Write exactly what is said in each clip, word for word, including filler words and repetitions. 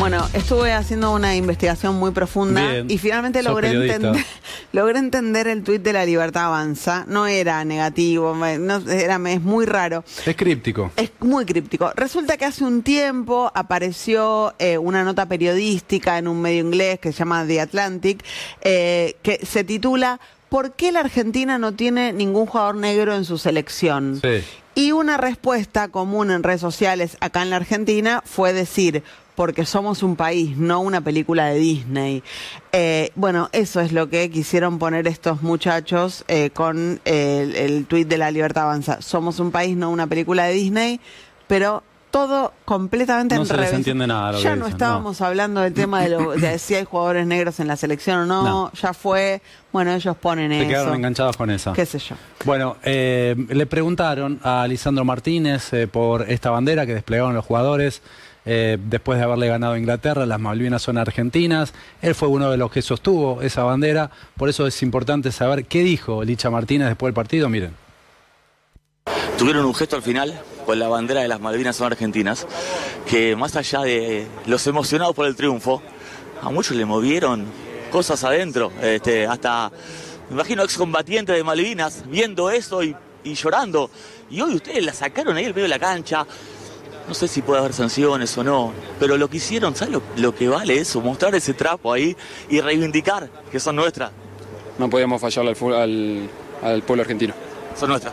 Bueno, estuve haciendo una investigación muy profunda Bien. y finalmente logré entender, logré entender el tuit de La Libertad Avanza. No era negativo, no, era, es muy raro. Es críptico. Es muy críptico. Resulta que hace un tiempo apareció eh, una nota periodística en un medio inglés que se llama The Atlantic, eh, que se titula ¿Por qué la Argentina no tiene ningún jugador negro en su selección? Sí. Y una respuesta común en redes sociales acá en la Argentina fue decir, porque somos un país, no una película de Disney. Eh, bueno, eso es lo que quisieron poner estos muchachos eh, con eh, el, el tuit de La Libertad Avanza. Somos un país, no una película de Disney, pero todo completamente no en se les revés. entiende nada lo Ya que no dicen, estábamos no. hablando del tema de, lo, de si hay jugadores negros en la selección o no, No. ya fue, bueno, ellos ponen Se eso. quedaron enganchados con esa. Qué sé yo. Bueno, eh, le preguntaron a Lisandro Martínez eh, por esta bandera que desplegaron los jugadores eh, después de haberle ganado a Inglaterra. Las Malvinas son argentinas. Él fue uno de los que sostuvo esa bandera. Por eso es importante saber qué dijo Licha Martínez después del partido. Miren. Tuvieron un gesto al final con la bandera de las Malvinas son argentinas, que más allá de los emocionados por el triunfo, a muchos le movieron cosas adentro, este, hasta, me imagino, excombatientes de Malvinas viendo eso y, y llorando. Y hoy ustedes la sacaron ahí al medio de la cancha. No sé si puede haber sanciones o no, pero lo que hicieron, ¿sabes lo, lo que vale eso? Mostrar ese trapo ahí y reivindicar que son nuestras. No podíamos fallarle al, al, al pueblo argentino. Son nuestras.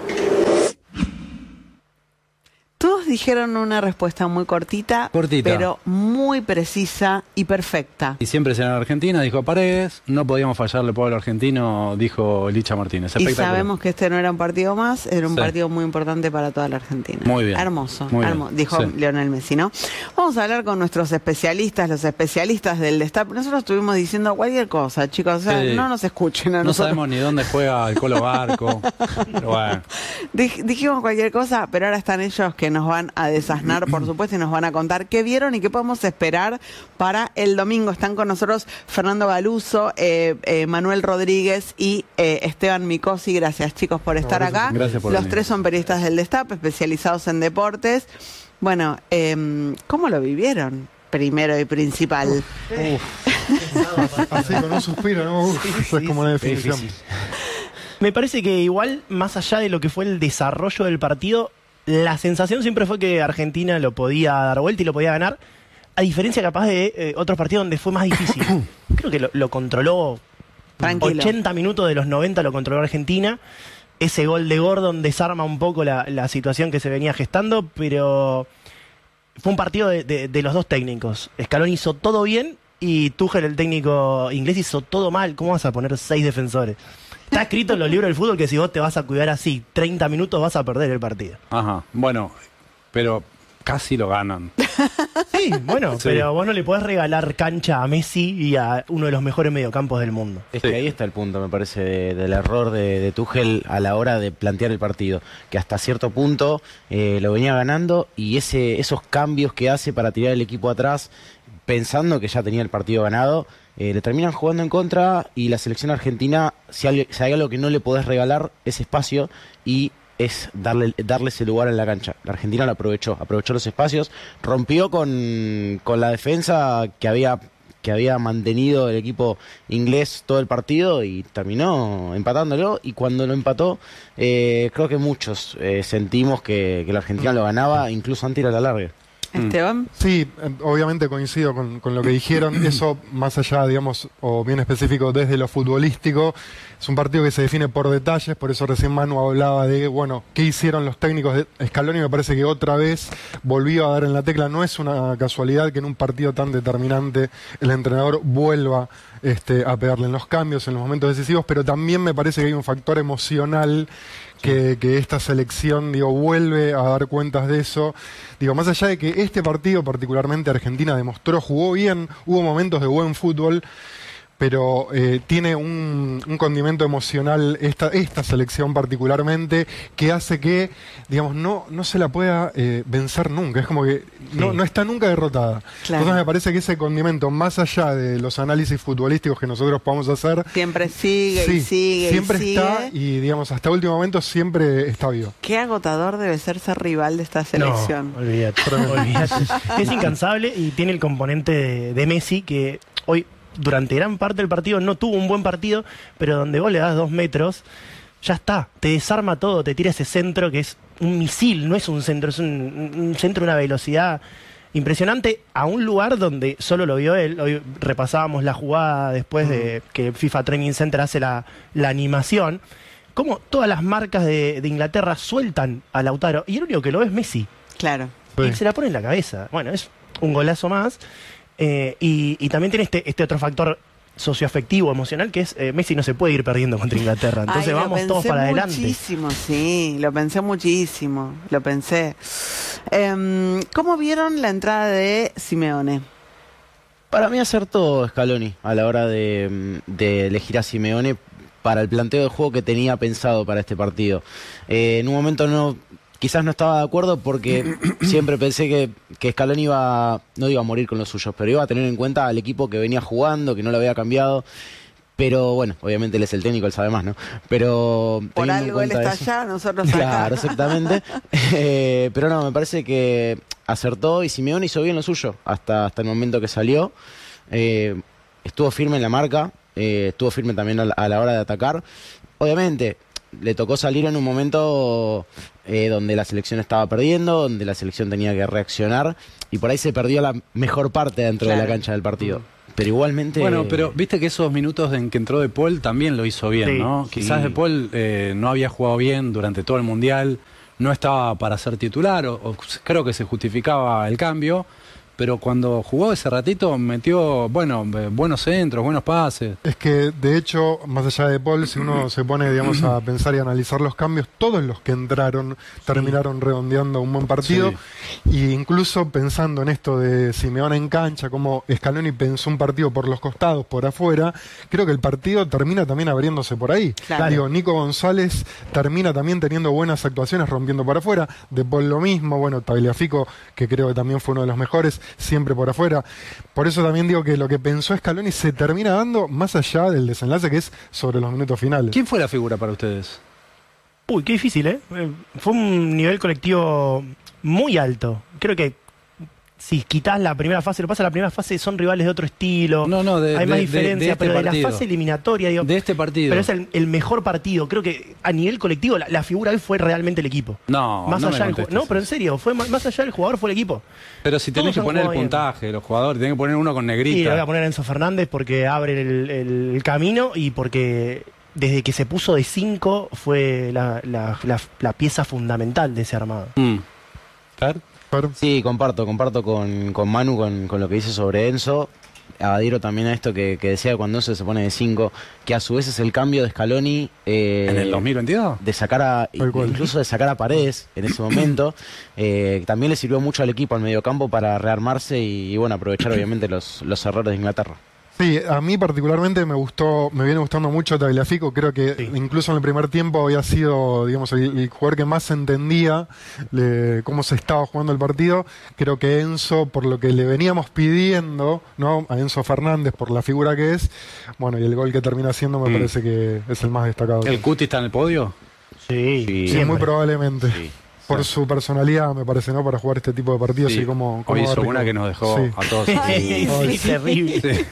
Todos dijeron una respuesta muy cortita, Cortita. pero muy precisa y perfecta. Y siempre será en Argentina, dijo Paredes. No podíamos fallarle al pueblo argentino, dijo Licha Martínez. Y sabemos que este no era un partido más, era un Sí. partido muy importante para toda la Argentina. Muy bien. Hermoso, Muy bien. hermoso, dijo Sí. Lionel Messi, ¿no? Vamos a hablar con nuestros especialistas, los especialistas del destape. Nosotros estuvimos diciendo cualquier cosa, chicos, o sea, Sí. no nos escuchen a No nosotros. sabemos ni dónde juega el Colo Barco. Pero bueno. Dij- dijimos cualquier cosa, pero ahora están ellos que nos van a desasnar, por supuesto, y nos van a contar qué vieron y qué podemos esperar para el domingo. Están con nosotros Fernando Galuso, eh, eh, Manuel Rodríguez y eh, Esteban Micosi. Gracias, chicos, por estar gracias, acá. gracias por Los venir. tres son periodistas del Destape, especializados en deportes. Bueno, eh, ¿cómo lo vivieron? Primero y principal. Uf. Así con un suspiro, ¿no? Uf, Sí, eso es sí, como una sí, definición. difícil. Me parece que igual, más allá de lo que fue el desarrollo del partido, la sensación siempre fue que Argentina lo podía dar vuelta y lo podía ganar, a diferencia capaz de eh, otros partidos donde fue más difícil. Creo que lo, lo controló Tranquilo. ochenta minutos de los noventa, lo controló Argentina. Ese gol de Gordon desarma un poco la, la situación que se venía gestando, pero fue un partido de, de- de los dos técnicos. Scaloni hizo todo bien y Tuchel, el técnico inglés, hizo todo mal. ¿Cómo vas a poner seis defensores? Está escrito en los libros del fútbol que si vos te vas a cuidar así treinta minutos vas a perder el partido. Ajá. Bueno, pero casi lo ganan. Sí, bueno, Sí. pero vos no le podés regalar cancha a Messi y a uno de los mejores mediocampos del mundo. Es Sí. que ahí está el punto, me parece, de- del error de, de Tuchel a la hora de plantear el partido. Que hasta cierto punto eh, lo venía ganando y ese, esos cambios que hace para tirar el equipo atrás, pensando que ya tenía el partido ganado, eh, le terminan jugando en contra y la selección argentina, si hay, si hay algo que no le podés regalar, es espacio y es darle, darle ese lugar en la cancha. La Argentina lo aprovechó, aprovechó los espacios, rompió con, con la defensa que había que había mantenido el equipo inglés todo el partido y terminó empatándolo, y cuando lo empató eh, creo que muchos eh, sentimos que, que la Argentina lo ganaba incluso antes de ir a la larga. Esteban. Sí, eh, obviamente coincido con, con lo que dijeron. Eso, más allá, digamos, o bien específico desde lo futbolístico, es un partido que se define por detalles. Por eso recién Manu hablaba de, bueno, qué hicieron los técnicos de Scaloni. Me parece que otra vez volvió a dar en la tecla. No es una casualidad que en un partido tan determinante el entrenador vuelva este, a pegarle en los cambios, en los momentos decisivos, pero también me parece que hay un factor emocional que, que esta selección, digo, vuelve a dar cuentas de eso. Digo, más allá de que este partido, particularmente Argentina, demostró, jugó bien, hubo momentos de buen fútbol, pero eh, tiene un, un condimento emocional esta, esta selección particularmente que hace que, digamos, no, no se la pueda eh, vencer nunca. Es como que no, Sí. no está nunca derrotada. Claro. Entonces me parece que ese condimento, más allá de los análisis futbolísticos que nosotros podamos hacer, Siempre sigue y sí, sigue siempre y sigue. está y, digamos, hasta último momento siempre está vivo. Qué agotador debe ser ser rival de esta selección. No, olvídate, olvídate. Es incansable y tiene el componente de, de Messi que hoy, durante gran parte del partido, no tuvo un buen partido, pero donde vos le das dos metros, ya está, te desarma todo, te tira ese centro que es un misil, no es un centro, es un, un centro de una velocidad impresionante a un lugar donde solo lo vio él. Hoy repasábamos la jugada después de que FIFA Training Center hace la, la animación. Cómo todas las marcas de, de Inglaterra sueltan a Lautaro y el único que lo ve es Messi. Claro. Sí. Y se la pone en la cabeza. Bueno, es un golazo más. Eh, y, y también tiene este, este otro factor socioafectivo, emocional, que es eh, Messi no se puede ir perdiendo contra Inglaterra. Entonces Ay, lo vamos todos pensé para adelante. Muchísimo, sí, lo pensé muchísimo, lo pensé. Em, ¿Cómo vieron la entrada de Simeone? Para mí acertó Scaloni a la hora de, de elegir a Simeone para el planteo de juego que tenía pensado para este partido. Eh, en un momento no, quizás no estaba de acuerdo porque siempre pensé que, que Scaloni iba, no iba a morir con los suyos, pero iba a tener en cuenta al equipo que venía jugando, que no lo había cambiado. Pero bueno, obviamente él es el técnico, él sabe más, ¿no? Pero Por teniendo en algo él cuenta está eso- allá, nosotros acá. Claro, exactamente. Eh, pero no, me parece que acertó y Simeone hizo bien lo suyo hasta, hasta el momento que salió. Eh, estuvo firme en la marca, eh, estuvo firme también a la, a la hora de atacar. Obviamente, le tocó salir en un momento eh, donde la selección estaba perdiendo, donde la selección tenía que reaccionar y por ahí se perdió la mejor parte dentro de Claro. la cancha del partido. Pero igualmente... Bueno, pero viste que esos minutos en que entró De Paul también lo hizo bien, Sí, ¿no? sí. Quizás De Paul eh, no había jugado bien durante todo el Mundial, no estaba para ser titular, o, o creo que se justificaba el cambio, pero cuando jugó ese ratito metió, bueno, eh, buenos centros, buenos pases. Es que, de hecho, más allá de Paul, si uno se pone, digamos, a pensar y analizar los cambios, todos los que entraron terminaron redondeando un buen partido. Y incluso pensando en esto de Simeone en cancha, como Scaloni pensó un partido por los costados, por afuera, creo que el partido termina también abriéndose por ahí. Claro. Digo, Nico González termina también teniendo buenas actuaciones, rompiendo por afuera. De Paul lo mismo, bueno, Tagliafico, que creo que también fue uno de los mejores, siempre por afuera. Por eso también digo que lo que pensó Scaloni se termina dando más allá del desenlace, que es sobre los minutos finales. ¿Quién fue la figura para ustedes? Uy, qué difícil, ¿eh? Eh, Fue un nivel colectivo muy alto. Creo que si quitas la primera fase, lo que pasa, la primera fase son rivales de otro estilo. No, no, de- hay más de- de- diferencia, de este pero de la partido. fase eliminatoria, digo, De este partido. pero es el, el mejor partido. Creo que a nivel colectivo la, la figura hoy fue realmente el equipo. No, más no me allá del ju- contestes No, pero en eso. serio, fue más, más allá del jugador fue el equipo. Pero si tenés todos que han poner el jugado bien. puntaje de los jugadores, tenés que poner uno con Y le negrita. voy a poner a Enzo Fernández porque abre el, el- el camino y porque desde que se puso de cinco fue la, la- la- la pieza fundamental de ese armado. Mm. Fer. Pero- Sí, comparto, comparto con, con Manu con, con lo que dice sobre Enzo. Adhiero también a esto que, que decía cuando Enzo se pone de cinco, que a su vez es el cambio de Scaloni eh, ¿En el dos mil veintidós? de sacar a, Tal cual. incluso de sacar a Paredes en ese momento. Eh, también le sirvió mucho al equipo al mediocampo para rearmarse y, y bueno, aprovechar obviamente los, los errores de Inglaterra. Sí, a mí particularmente me gustó, me viene gustando mucho Tagliafico. Creo que Sí. incluso en el primer tiempo había sido, digamos, el, el jugador que más entendía le- cómo se estaba jugando el partido. Creo que Enzo, por lo que le veníamos pidiendo, ¿no? A Enzo Fernández, por la figura que es, bueno, y el gol que termina haciendo me Mm. parece que es el más destacado. ¿El Cuti está en el podio? Sí, Sí, Sí, siempre. muy probablemente. Sí. Por su personalidad, me parece, ¿no? Para jugar este tipo de partidos Sí. y como, como Hoy hizo Rico. una que nos dejó Sí, a todos. Sí, Ay, sí, terrible.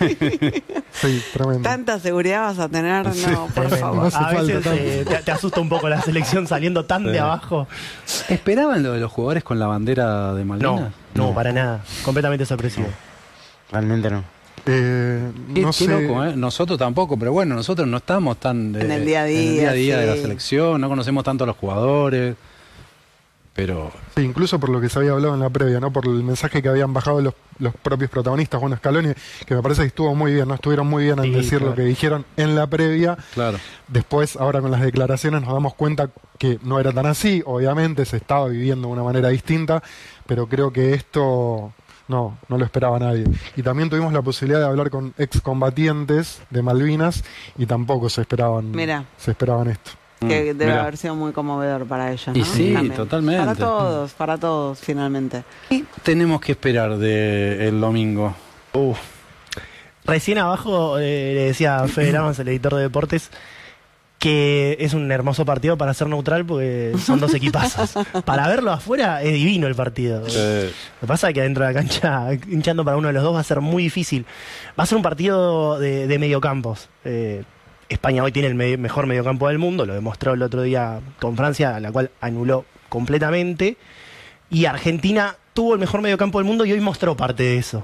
sí, tremendo. Tanta seguridad vas a tener, no, por Tremendo. favor. No hace A veces falta eh, te, te asusta un poco la selección saliendo tan Sí. de abajo. ¿Esperaban lo de los jugadores con la bandera de Malvinas? No, no, para nada. Completamente sorpresivo. Realmente no. Eh, Qué, no qué sé. loco, ¿eh? Nosotros tampoco, pero bueno, nosotros no estamos tan de- En el día a en el día, a día, día de la sí. selección, no conocemos tanto a los jugadores, pero Sí, incluso por lo que se había hablado en la previa, ¿no? Por el mensaje que habían bajado los, los propios protagonistas, bueno, Scaloni, que me parece que estuvo muy bien, ¿no? Estuvieron muy bien en Sí, decir claro. lo que dijeron en la previa. claro. Después, ahora con las declaraciones, nos damos cuenta que no era tan así. Obviamente se estaba viviendo de una manera distinta, pero creo que esto no, no lo esperaba nadie. Y también tuvimos la posibilidad de hablar con excombatientes de Malvinas y tampoco se esperaban, Mirá. se esperaban esto. Que Mm, debe mirá. haber sido muy conmovedor para ellos, ¿no? Y sí, También. totalmente. Para todos, para todos, finalmente. ¿Qué tenemos que esperar del domingo? Uh. Recién abajo eh, le decía a Fede Lamas, el editor de deportes, que es un hermoso partido para ser neutral porque son dos equipazos. Para verlo afuera es divino el partido. Eh, Lo que pasa es que adentro de la cancha, hinchando para uno de los dos, va a ser muy difícil. Va a ser un partido de, de mediocampos. Eh, España hoy tiene el me- mejor mediocampo del mundo, lo demostró el otro día con Francia, a la cual anuló completamente. Y Argentina tuvo el mejor mediocampo del mundo y hoy mostró parte de eso.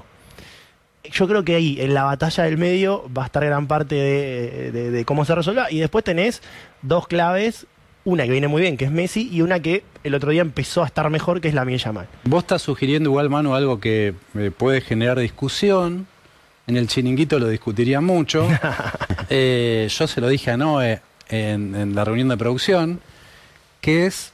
Yo creo que ahí, en la batalla del medio, va a estar gran parte de, de- de cómo se resuelva. Y después tenés dos claves, una que viene muy bien, que es Messi, y una que el otro día empezó a estar mejor, que es Lamine Yamal. Vos estás sugiriendo igual, Manu, algo que eh, puede generar discusión. En el chiringuito lo discutiría mucho. Eh, yo se lo dije a Noé en, en la reunión de producción, que es,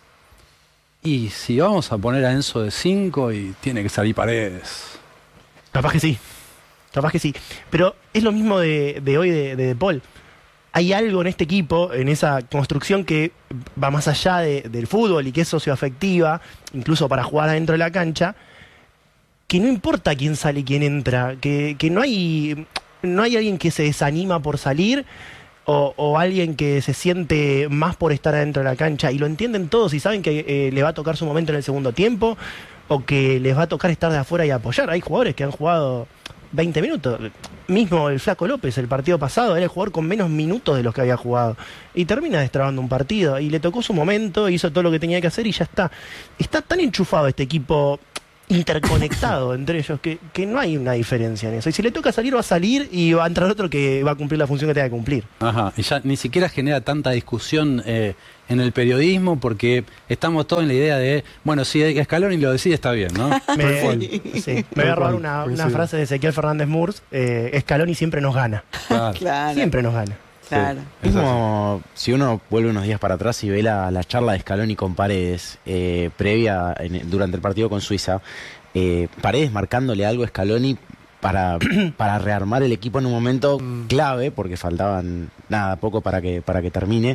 y si vamos a poner a Enzo de cinco y tiene que salir Paredes. Capaz que sí, capaz que sí. Pero es lo mismo de, de hoy de, de De Paul. Hay algo en este equipo, en esa construcción que va más allá de- del fútbol y que es socioafectiva, incluso para jugar adentro de la cancha, que no importa quién sale y quién entra, que, que no hay no hay alguien que se desanima por salir o, o alguien que se siente más por estar adentro de la cancha, y lo entienden todos y saben que eh, le va a tocar su momento en el segundo tiempo o que les va a tocar estar de afuera y apoyar. Hay jugadores que han jugado veinte minutos. Mismo el Flaco López, el partido pasado, era el jugador con menos minutos de los que había jugado. Y termina destrabando un partido. Y le tocó su momento, hizo todo lo que tenía que hacer y ya está. Está tan enchufado este equipo, interconectado entre ellos, que, que no hay una diferencia en eso. Y si le toca salir, va a salir y va a entrar otro que va a cumplir la función que tenga que cumplir. Ajá, y ya ni siquiera genera tanta discusión eh, en el periodismo porque estamos todos en la idea de, bueno, si Scaloni lo decide está bien, ¿no? Me, sí, me voy a robar cual, una, una coincido. frase de Ezequiel Fernández Murs. Eh, Scaloni siempre nos gana. Claro. Claro. Siempre nos gana. Claro. Es como si uno vuelve unos días para atrás y ve la, la charla de Scaloni con Paredes eh, previa en- durante el partido con Suiza, eh, Paredes marcándole algo a Scaloni para, para rearmar el equipo en un momento clave, porque faltaban nada, poco para que, para que termine,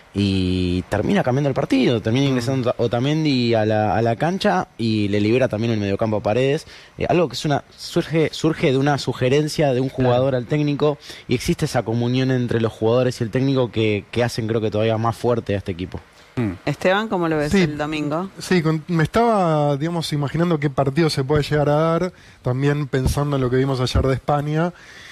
y termina cambiando el partido, termina ingresando Otamendi a la, a la cancha y le libera también el mediocampo a Paredes, eh, algo que es una surge, surge de una sugerencia de un jugador al técnico, y existe esa comunión entre los jugadores y el técnico que, que hacen creo que todavía más fuerte a este equipo. Esteban, ¿cómo lo ves Sí. el domingo? Sí, con- me estaba, digamos, imaginando qué partido se puede llegar a dar, también pensando en lo que vimos ayer de España,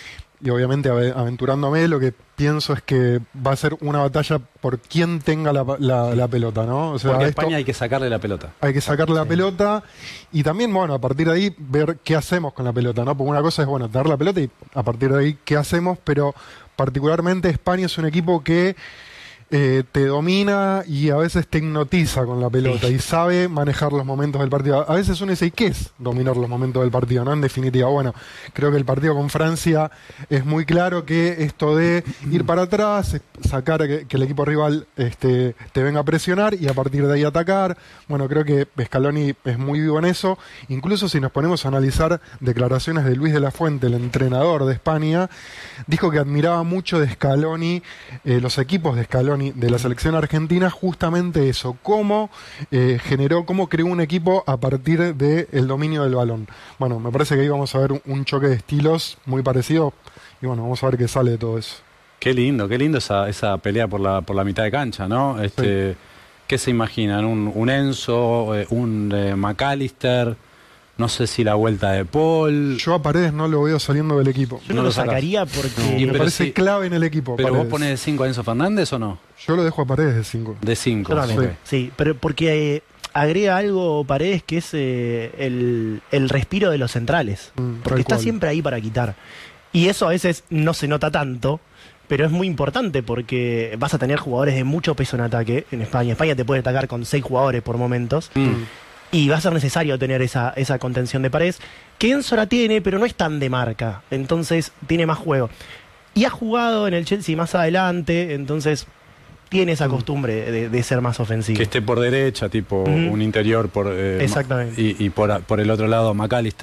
y obviamente ave- aventurándome, lo que pienso es que va a ser una batalla por quién tenga la, la- la pelota, ¿no? O sea, Porque a esto- España hay que sacarle la pelota. hay que sacarle la pelota y también, bueno, a partir de ahí ver qué hacemos con la pelota, ¿no? Porque una cosa es, bueno, tener la pelota y a partir de ahí qué hacemos, pero particularmente España es un equipo que eh, te domina y a veces te hipnotiza con la pelota y sabe manejar los momentos del partido. A veces uno dice, ¿y qué es dominar los momentos del partido? ¿No? En definitiva, bueno, creo que el partido con Francia es muy claro que esto de ir para atrás, es sacar que, que el equipo rival este, te venga a presionar y a partir de ahí atacar. Bueno, creo que Scaloni es muy vivo en eso. Incluso si nos ponemos a analizar declaraciones de Luis de la Fuente, el entrenador de España, dijo que admiraba mucho de Scaloni, eh, los equipos de Scaloni, de la selección argentina, justamente eso, cómo eh, generó, cómo creó un equipo a partir del dominio del balón. Bueno, me parece que ahí vamos a ver un, un choque de estilos muy parecido y bueno, vamos a ver qué sale de todo eso. Qué lindo, qué lindo esa, esa pelea por la, por la mitad de cancha, ¿no? Este, ¿qué se imaginan? ¿Un, un Enzo, eh, un eh, McAllister? No sé si la vuelta de Paul. Yo a Paredes no lo veo saliendo del equipo. Yo no, No lo lo sacas. sacaría porque... Y Me pero parece sí. clave en el equipo. ¿Pero vos Paredes. ponés de cinco a Enzo Fernández o no? Yo lo dejo a Paredes de cinco. De cinco. Yo también, ok. sí, pero porque eh, agrega algo Paredes que es eh, el, el respiro de los centrales, Mm, porque tal está cual. siempre ahí para quitar. Y eso a veces no se nota tanto, pero es muy importante porque vas a tener jugadores de mucho peso en ataque en España. España te puede atacar con seis jugadores por momentos. Mm. Y va a ser necesario tener esa, esa contención de Paredes, que Enzo la tiene, pero no es tan de marca, entonces tiene más juego. Y ha jugado en el Chelsea más adelante, entonces tiene esa costumbre de, de ser más ofensivo. Que esté por derecha, tipo Ujú. un interior por eh, Exactamente. y, y por, por el otro lado McAllister.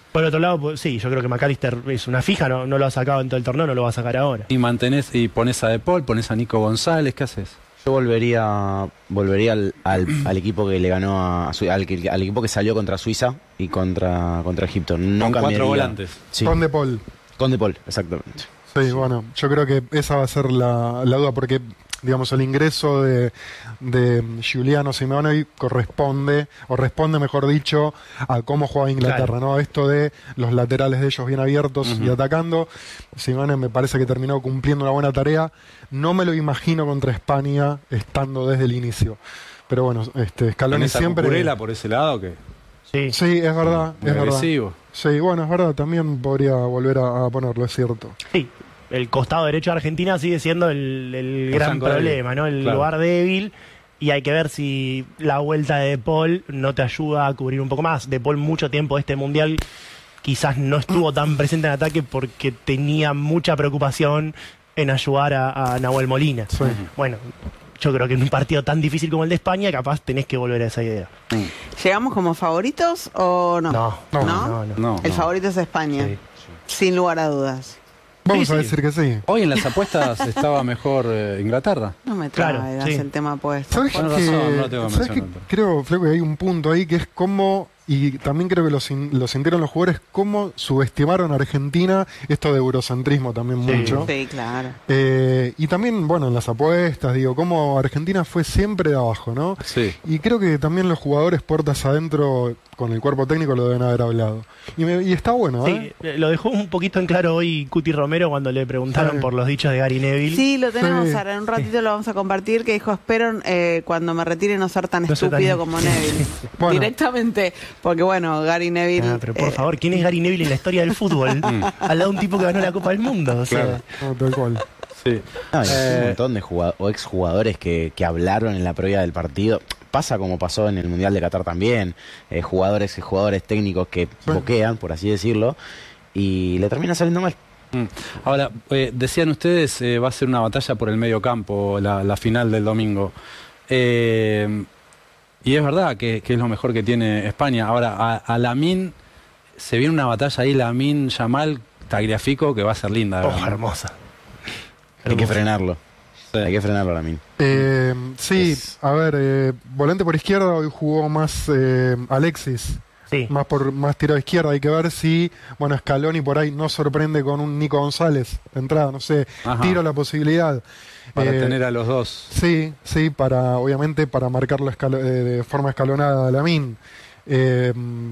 Por otro lado, pues, sí, yo creo que McAllister es una fija, no, no lo ha sacado en todo el torneo, no lo va a sacar ahora. Y mantenés, y pones a De Paul, pones a Nico González, ¿qué haces? Yo volvería volvería al, al, al equipo que le ganó a, a Su- al, que- al equipo que salió contra Suiza y contra, contra Egipto. No Con cambiaría. cuatro volantes. Sí. Con De Paul. Con De Paul, exactamente. Sí, bueno, yo creo que esa va a ser la, la duda, porque, digamos, el ingreso de, de Giuliano Simeone corresponde, o responde, mejor dicho, a cómo juega Inglaterra, Claro. ¿no? Esto de los laterales de ellos bien abiertos Ujú. y atacando. Simeone me parece que terminó cumpliendo una buena tarea. No me lo imagino contra España estando desde el inicio. Pero bueno, este, Scaloni ¿Tenés a siempre... Cucurella por ese lado que Sí. Sí, es verdad, muy es verdad. agresivo? Sí, bueno, es verdad, también podría volver a, a ponerlo, es cierto. Sí, el costado derecho de Argentina sigue siendo el, el El gran flanco problema, débil, ¿no? El claro. lugar débil. Y hay que ver si la vuelta de De Paul no te ayuda a cubrir un poco más. De Paul mucho tiempo de este mundial quizás no estuvo tan presente en ataque porque tenía mucha preocupación en ayudar a, a Nahuel Molina. Sí. Bueno, yo creo que en un partido tan difícil como el de España, capaz tenés que volver a esa idea. ¿Llegamos como favoritos o no? No, No. no, no. No, El no. favorito es España, Sí. sin lugar a dudas. Vamos Sí, a sí. decir que sí. Hoy en las apuestas estaba mejor eh, Inglaterra. No me Claro, traigas sí. el tema puesto. ¿Sabes Tenés que, razón, no lo tengo que ¿sabes que mencionar, creo, Fleco, que hay un punto ahí que es cómo, y también creo que lo, sin- lo sintieron los jugadores, cómo subestimaron a Argentina, esto de eurocentrismo también Sí. mucho. Sí, claro. Eh, y también, bueno, en las apuestas, digo, cómo Argentina fue siempre de abajo, ¿no? Sí. Y creo que también los jugadores puertas adentro con el cuerpo técnico lo deben haber hablado. Y, me- y está bueno, ¿eh? Sí, lo dejó un poquito en claro hoy Cuti Romero cuando le preguntaron Sí. por los dichos de Gary Neville. Sí, lo tenemos, Sí. Sara. En un ratito lo vamos a compartir. Que dijo: espero eh, cuando me retire no ser tan No ser tan- estúpido como Neville. Bueno. Directamente. Porque, bueno, Gary Neville. Ah, pero por eh, favor, ¿quién es Gary Neville en la historia del fútbol? Al lado de un tipo que ganó la Copa del Mundo. O sea, Claro. No, tal cual. Sí. No, y hay Eh, un montón de jugado- o exjugadores que, que hablaron en la previa del partido. Pasa como pasó en el Mundial de Qatar también. Eh, jugadores y jugadores técnicos que boquean, por así decirlo, y le termina saliendo mal. Mm. Ahora, eh, decían ustedes, eh, va a ser una batalla por el medio campo, la, la final del domingo. Eh, y es verdad que, que es lo mejor que tiene España. Ahora, a, a Lamine, se viene una batalla ahí, Lamine, Yamal, Tagliafico, que va a ser linda. oh, ¿verdad? hermosa. Hay que frenarlo. Sí. Hay que frenarlo ahora mismo. Eh, sí, Es- a ver, eh, volante por izquierda, hoy jugó más eh, Alexis. Sí. Más por más tirado a izquierda, hay que ver si, bueno, Scaloni por ahí no sorprende con un Nico González de entrada, no sé, Ajá. tiro la posibilidad. Para Eh, tener a los dos. Sí, sí, para, obviamente, para marcarlo escalo- eh, de forma escalonada a Lamine. Eh,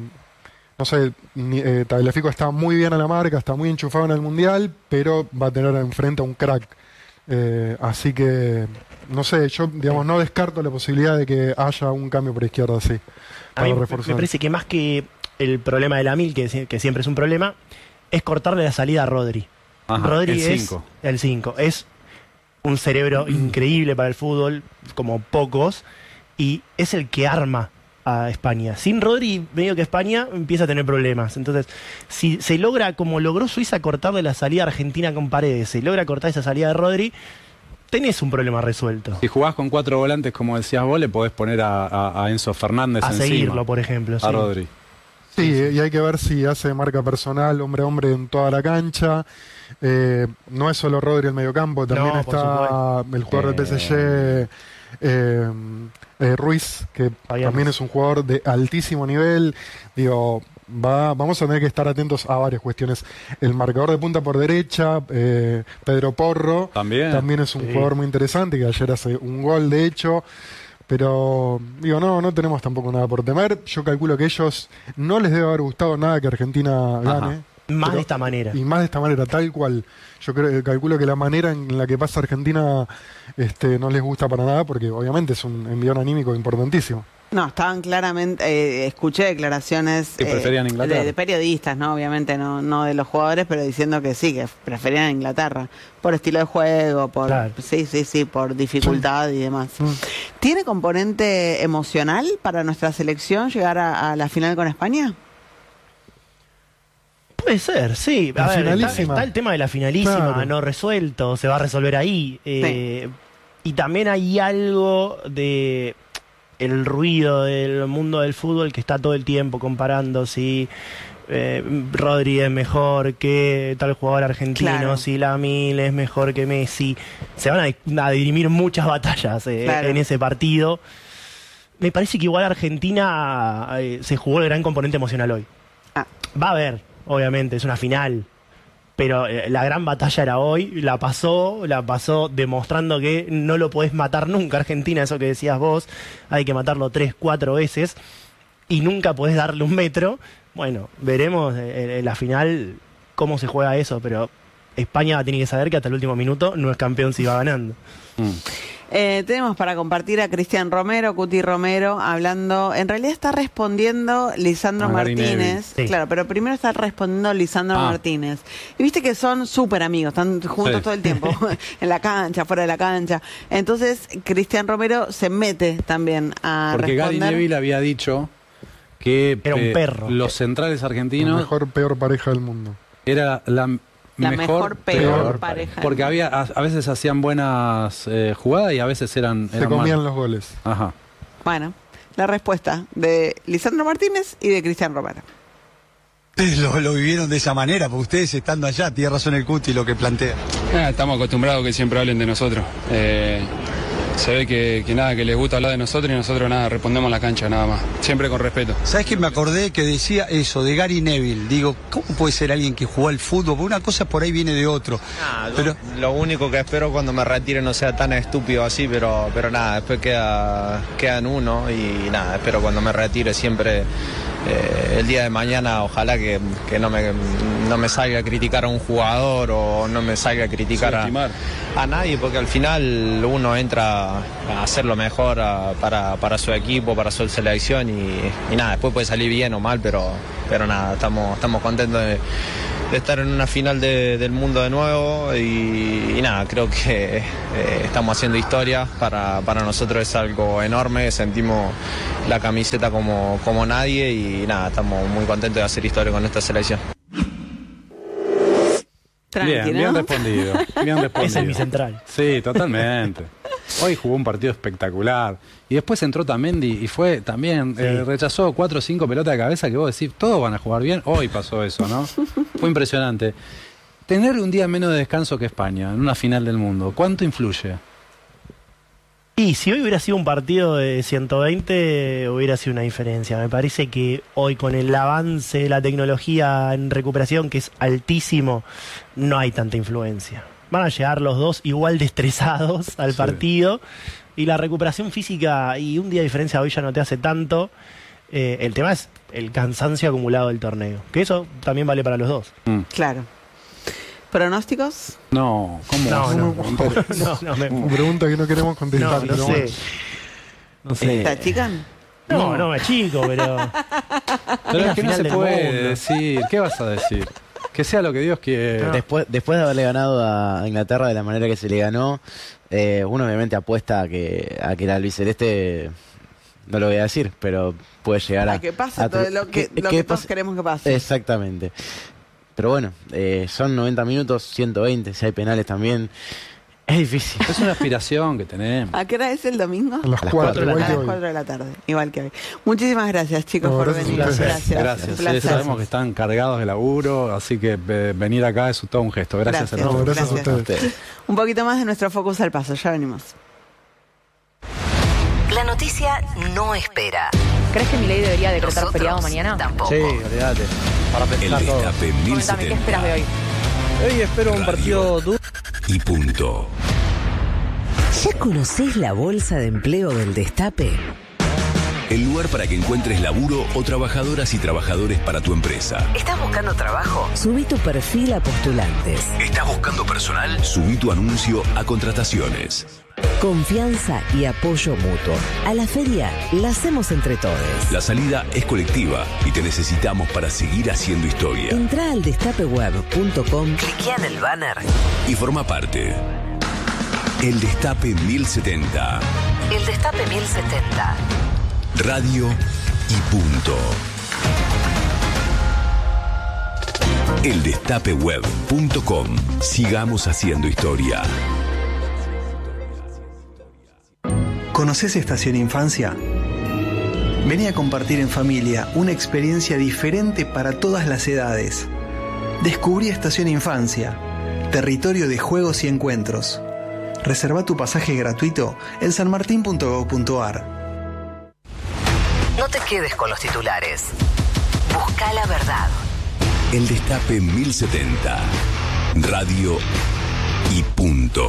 no sé, ni- eh, Tagliafico está muy bien a la marca, está muy enchufado en el Mundial, pero va a tener enfrente a un crack. Eh, así que, no sé, yo, digamos, no descarto la posibilidad de que haya un cambio por izquierda, sí, A mí para me reforzar. parece que más que el problema de la Mil, que, sie- que siempre es un problema, es cortarle la salida a Rodri. Ajá, Rodri el es cinco. el cinco. Es un cerebro increíble para el fútbol, como pocos, y es el que arma a España. Sin Rodri, medio que España empieza a tener problemas. Entonces, si se logra, como logró Suiza, cortarle la salida a Argentina con Paredes, se logra cortar esa salida de Rodri, tenés un problema resuelto. Si jugás con cuatro volantes, como decías vos, le podés poner a, a- a Enzo Fernández A encima. seguirlo, por ejemplo. A sí. Rodri. Sí, y hay que ver si hace marca personal, hombre a hombre en toda la cancha. Eh, no es solo Rodri el mediocampo, también No, por está el jugador del P S G, eh, eh, Ruiz, que Fabián también Ruiz. es un jugador de altísimo nivel. Digo, va, vamos a tener que estar atentos a varias cuestiones. El marcador de punta por derecha, eh, Pedro Porro, También. también es un Sí. jugador muy interesante, que ayer hace un gol, de hecho. Pero, digo, no, no tenemos tampoco nada por temer. Yo calculo que a ellos no les debe haber gustado nada que Argentina gane. Más Pero- de esta manera. Y más de esta manera, tal cual. Yo creo, calculo que la manera en la que pasa Argentina este, no les gusta para nada, porque obviamente es un envión anímico importantísimo. No, estaban claramente, eh, escuché declaraciones Que preferían eh, Inglaterra. de, de periodistas, ¿no? Obviamente no, no de los jugadores, pero diciendo que sí, que preferían Inglaterra, por estilo de juego, por Claro. sí, sí, sí, por dificultad y demás. Mm. ¿Tiene componente emocional para nuestra selección llegar a, a la final con España? Puede ser, sí. La A ver, está, finalísima. está el tema de la finalísima, Claro. no resuelto, se va a resolver ahí. Eh, Y también hay algo de el ruido del mundo del fútbol que está todo el tiempo comparando si eh, Rodri es mejor que tal jugador argentino, Claro. si Lamine es mejor que Messi. Se van a, a dirimir muchas batallas eh, Claro. en ese partido. Me parece que igual Argentina eh, se jugó el gran componente emocional hoy. Ah. Va a haber, obviamente, es una final. Pero eh, la gran batalla era hoy, la pasó, la pasó demostrando que no lo podés matar nunca, Argentina, eso que decías vos, hay que matarlo tres, cuatro veces y nunca podés darle un metro. Bueno, veremos en, en la final cómo se juega eso, pero España tiene que saber que hasta el último minuto no es campeón si va ganando. Mm. Eh, tenemos para compartir a Cristian Romero, Cuti Romero, hablando. En realidad está respondiendo Lisandro A Gary Martínez. Neville. Sí. Claro, pero primero está respondiendo Lisandro Ah. Martínez. Y viste que son súper amigos, están juntos Sí. todo el tiempo, en la cancha, fuera de la cancha. Entonces, Cristian Romero se mete también a Porque Gary responder. Neville había dicho que Era un eh, perro. los centrales La argentinos mejor, peor pareja del mundo. era la, La mejor, mejor, peor, peor pareja. Porque había a, a veces hacían buenas eh, jugadas y a veces eran, Se eran comían malas. los goles. Ajá. Bueno, la respuesta de Lisandro Martínez y de Cristian Romero. Ustedes lo, lo vivieron de esa manera, porque ustedes estando allá, tiene razón el Cuti lo que plantea. Ah, estamos acostumbrados a que siempre hablen de nosotros. Eh, se ve que, que nada, que les gusta hablar de nosotros y nosotros nada, respondemos en la cancha nada más. Siempre con respeto. ¿Sabes que me acordé que decía eso de Gary Neville? Digo, ¿cómo puede ser alguien que jugó al fútbol? Porque una cosa por ahí viene de otro. Nah, yo Pero- lo único que espero cuando me retire no sea tan estúpido así, pero, pero nada, después queda, queda en uno y nada, espero cuando me retire siempre eh, el día de mañana, ojalá que, que no, me, no me salga a criticar a un jugador o no me salga a criticar a, Subestimar. a nadie, porque al final uno entra a hacer lo mejor a- para, para su equipo, para su selección y, y nada, después puede salir bien o mal, pero, pero nada, estamos, estamos contentos de, de estar en una final de- del mundo de nuevo y, y nada, creo que eh, estamos haciendo historia, para, para nosotros es algo enorme, sentimos la camiseta como, como nadie y nada, estamos muy contentos de hacer historia con esta selección. Tranqui, Bien, ¿no? bien respondido. Bien respondido. Ese es mi central. Sí, totalmente. Hoy jugó un partido espectacular. Y después entró Tamendi y fue también, Sí. eh, rechazó cuatro o cinco pelotas de cabeza que vos decís, todos van a jugar bien. Hoy pasó eso, ¿no? Fue impresionante. Tener un día menos de descanso que España en una final del mundo, ¿cuánto influye? Y si hoy hubiera sido un partido de ciento veinte, hubiera sido una diferencia. Me parece que hoy con el avance de la tecnología en recuperación, que es altísimo, no hay tanta influencia. Van a llegar los dos igual de estresados al Sí. partido y la recuperación física y un día de diferencia hoy ya no te hace tanto. Eh, el tema es el cansancio acumulado del torneo, que eso también vale para los dos. Mm. Claro. ¿Pronósticos? No, ¿cómo? No, no, Pero- no, no, me- Una pregunta que no queremos contestar. no, no pero sé. bueno. No sé. ¿Te achican? No, no, me chico, pero... Pero Es es que la no final se del puede mundo. decir. ¿Qué vas a decir? Que sea lo que Dios quiere. Después, después de haberle ganado a Inglaterra de la manera que se le ganó, eh, uno obviamente apuesta a que, a que la albiceleste, no lo voy a decir, pero puede llegar a... A que pase a todo tri- lo que, que- lo que que todos pase- queremos que pase. Exactamente. Pero bueno, eh, son noventa minutos, ciento veinte, si hay penales también. Es difícil. Es una aspiración que tenemos. ¿A qué hora es el domingo? A las A las cuatro, cuatro de la igual A que las hoy. cuatro de la tarde, igual que hoy. Muchísimas gracias, chicos, No, por gracias a venir. ustedes. Gracias. Gracias. Un Sí, placer. sabemos que están cargados de laburo, así que eh, venir acá es todo un gesto. Gracias, Gracias. a No, todos. gracias a Gracias. ustedes. Un poquito más de nuestro Focus al Paso, ya venimos. La noticia no espera. ¿Crees que Milei debería decretar Nosotros feriado mañana? tampoco. Sí, olvídate. Para El pensar todo. Destape Coméntame, ¿qué esperas de hoy? Hoy espero un partido duro. y punto. ¿Ya conocés la bolsa de empleo del Destape? El lugar para que encuentres laburo o trabajadoras y trabajadores para tu empresa. ¿Estás buscando trabajo? Subí tu perfil a postulantes. ¿Estás buscando personal? Subí tu anuncio a contrataciones. Confianza y apoyo mutuo. A la feria la hacemos entre todos. La salida es colectiva y te necesitamos para seguir haciendo historia. Entrá al destapeweb punto com, cliquea en el banner. Y forma parte. El Destape mil setenta. El Destape mil setenta. Radio y punto. El destapeweb punto com. Sigamos haciendo historia. ¿Conoces Estación Infancia? Vení a compartir en familia una experiencia diferente para todas las edades. Descubrí Estación Infancia, territorio de juegos y encuentros. Reserva tu pasaje gratuito en sanmartin punto gob punto ar. No te quedes con los titulares. Busca la verdad. El Destape mil setenta. Radio y punto.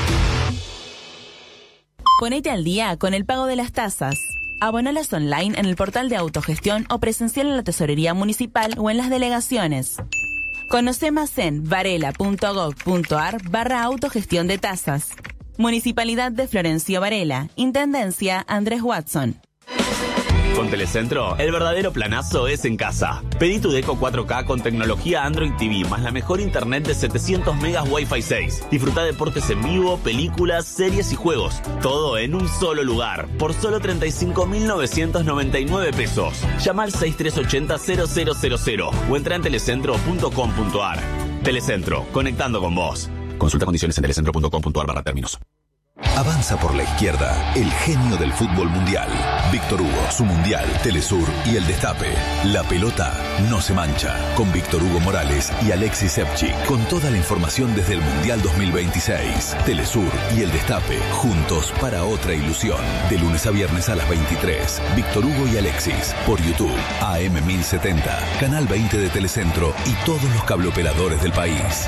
Ponete al día con el pago de las tasas. Abonalas online en el portal de autogestión o presencial en la tesorería municipal o en las delegaciones. Conoce más en varela punto gob punto ar barra autogestión de tasas. Municipalidad de Florencio Varela. Intendencia Andrés Watson. Con Telecentro, el verdadero planazo es en casa. Pedí tu Deco cuatro K con tecnología Android T V, más la mejor internet de setecientos megas Wi-Fi seis. Disfruta deportes en vivo, películas, series y juegos. Todo en un solo lugar, por solo treinta y cinco mil novecientos noventa y nueve pesos. Llama al seis tres ocho cero cero cero cero cero o entra en telecentro punto com punto ar. Telecentro, conectando con vos. Consulta condiciones en telecentro punto com punto ar barra términos. Avanza por la izquierda, el genio del fútbol mundial. Víctor Hugo, su mundial, Telesur y el Destape. La pelota no se mancha. Con Víctor Hugo Morales y Alexis Sepchik. Con toda la información desde el Mundial dos mil veintiséis. Telesur y el Destape, juntos para otra ilusión. De lunes a viernes a las veintitrés. Víctor Hugo y Alexis, por YouTube, A M mil setenta, Canal veinte de Telecentro y todos los cableoperadores del país.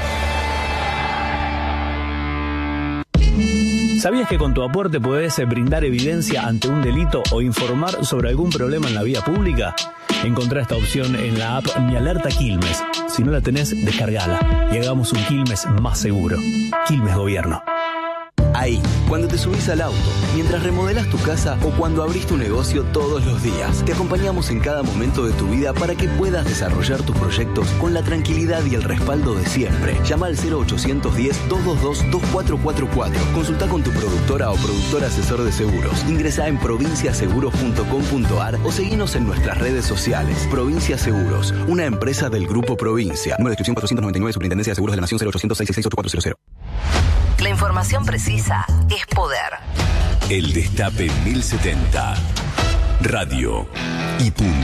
¿Sabías que con tu aporte podés brindar evidencia ante un delito o informar sobre algún problema en la vía pública? Encontrá esta opción en la app Mi Alerta Quilmes. Si no la tenés, descargala y hagamos un Quilmes más seguro. Quilmes Gobierno. Ahí, cuando te subís al auto, mientras remodelás tu casa o cuando abrís tu negocio todos los días. Te acompañamos en cada momento de tu vida para que puedas desarrollar tus proyectos con la tranquilidad y el respaldo de siempre. Llama al cero ochocientos diez, doscientos veintidós, veinticuatro cuarenta y cuatro. Consulta con tu productora o productor asesor de seguros. Ingresá en provincia seguros punto com punto ar o seguinos en nuestras redes sociales. Provincia Seguros, una empresa del Grupo Provincia. Número de inscripción cuatrocientos noventa y nueve, Superintendencia de Seguros de la Nación, cero ochocientos seis seis seis ocho cuatro cero cero. La información precisa es poder. El Destape mil setenta. Radio y punto.